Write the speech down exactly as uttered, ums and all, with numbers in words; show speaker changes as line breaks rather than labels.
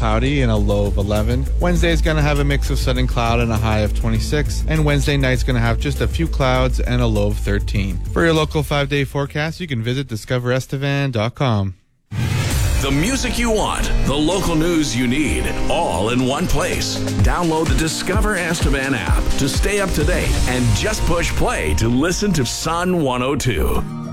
cloudy and a low of eleven. Wednesday is going to have a mix of sun and cloud and a high of twenty-six. And Wednesday night's going to have just a few clouds and a low of thirteen. For your local five-day forecast, you can visit discover estevan dot com.
The music you want, the local news you need, all in one place. Download the Discover Estevan app to stay up to date and just push play to listen to Sun one oh two.